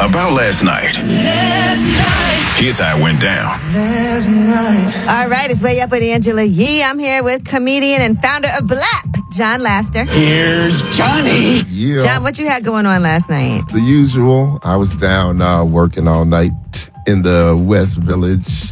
about last night. Here's how it went down. All right, it's Way Up with Angela Yee. I'm here with comedian and founder of BLAP, John Laster. Here's Johnny. Yeah. John, what you had going on last night? The usual. I was down working all night in the West Village.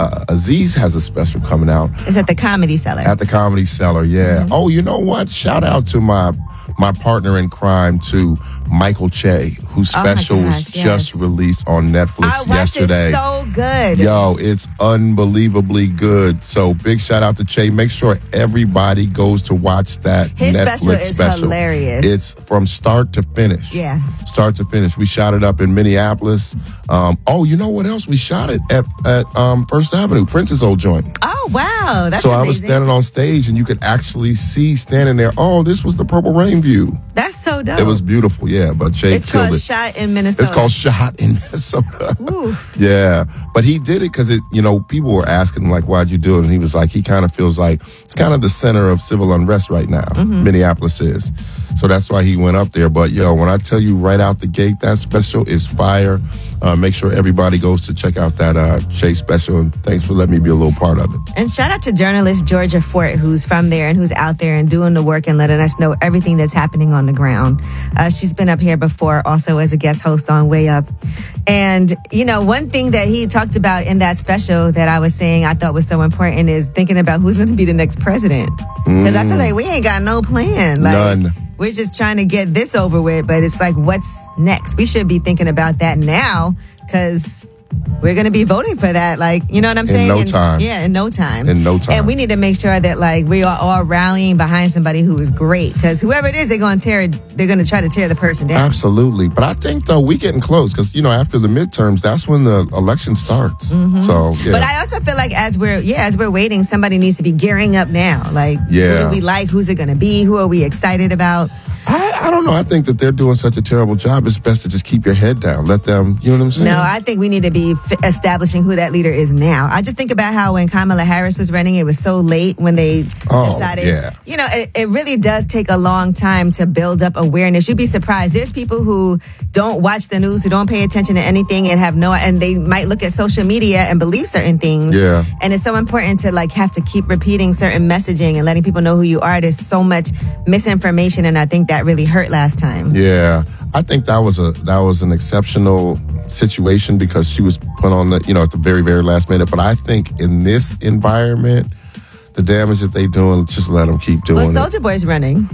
Aziz has a special coming out. It's at the Comedy Cellar. At the Comedy Cellar, yeah. Mm-hmm. Oh, you know what? Shout out to my partner in crime, too, Michael Che, whose special was just released on Netflix yesterday. It so good. Yo, it's unbelievably good. So big shout out to Che. Make sure everybody goes to watch that His Netflix special is hilarious. It's from start to finish. Yeah. Start to finish. We shot it up in Minneapolis. You know what else? We shot it at First Avenue, Prince's old joint. Oh, wow. That's so amazing. I was standing on stage and you could actually see standing there, this was the Purple Rain view. That's so dope. It was beautiful, yeah, but Che It's killed called it. Shot in Minnesota. It's called Shot in Minnesota. Ooh. Yeah, but he did it because people were asking him, like, why'd you do it? And he was like, he kind of feels like it's kind of the center of civil unrest right now. Mm-hmm. Minneapolis is. So that's why he went up there. But, when I tell you right out the gate, that special is fire. Make sure everybody goes to check out that Che special. And thanks for letting me be a little part of it. And shout out to journalist Georgia Fort, who's from there and who's out there and doing the work and letting us know everything that's happening on the ground. She's been up here before also as a guest host on Way Up. And, one thing that he talked about in that special that I was saying I thought was so important is thinking about who's going to be the next president. Because I feel like we ain't got no plan. None. We're just trying to get this over with, but it's like, what's next? We should be thinking about that now because we're going to be voting for that. Like, you know what I'm saying? In no time. Yeah, in no time. In no time. And we need to make sure that, like, we are all rallying behind somebody who is great because whoever it is, they're going to try to tear the person down. Absolutely. But I think, though, we getting close because, after the midterms, that's when the election starts. Mm-hmm. So, yeah. But I also feel like as we're waiting, somebody needs to be gearing up now. Like, who do we like? Who's it going to be? Who are we excited about? I don't know. I think that they're doing such a terrible job. It's best to just keep your head down. Let them, you know what I'm saying? No, I think we need to be establishing who that leader is now. I just think about how when Kamala Harris was running, it was so late when they decided. Yeah. It really does take a long time to build up awareness. You'd be surprised. There's people who don't watch the news, who don't pay attention to anything and they might look at social media and believe certain things. Yeah. And it's so important to have to keep repeating certain messaging and letting people know who you are. There's so much misinformation, and I think that really hurt last time. Yeah, I think that was an exceptional situation because she was put on at the very, very last minute. But I think in this environment, the damage that they doing, just let them keep doing it. Soulja Boy's running.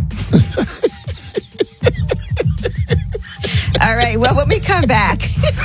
All right. Well, when we come back,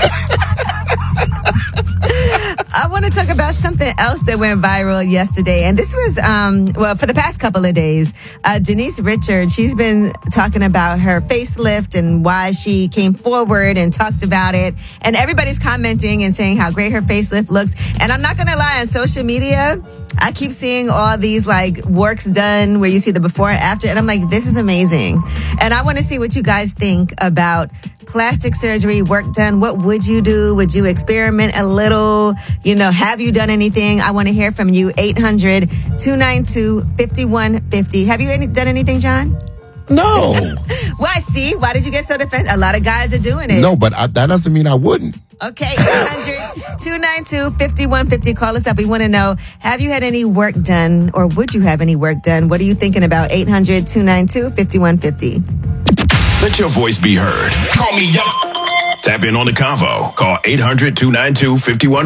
I want to talk about something else that went viral yesterday. And this was, for the past couple of days, Denise Richards, she's been talking about her facelift and why she came forward and talked about it. And everybody's commenting and saying how great her facelift looks. And I'm not going to lie, on social media, I keep seeing all these works done where you see the before and after. And I'm like, this is amazing. And I want to see what you guys think about plastic surgery, work done. What would you do? Would you experiment a little? Have you done anything? I want to hear from you. 800-292-5150. Have you done anything, John? No. Why? See? Why did you get so defensive? A lot of guys are doing it. No, but that doesn't mean I wouldn't. Okay, 800-292-5150. Call us up. We want to know, have you had any work done or would you have any work done? What are you thinking about? 800-292-5150. Let your voice be heard. Call me up. Tap in on the convo. Call 800-292-5150.